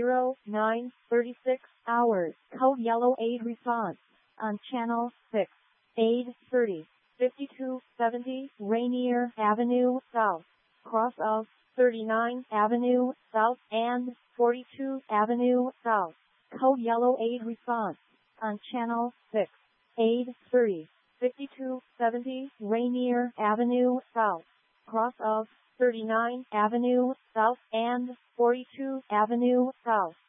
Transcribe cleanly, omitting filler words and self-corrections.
09:36 hours. Code yellow aid response on channel 6. Aid 30, 5270 Rainier Avenue South, cross of 39 Avenue South and 42 Avenue South. Code yellow aid response on channel 6. Aid 30, 5270 Rainier Avenue South, cross of 39 Avenue South and 42 Avenue South.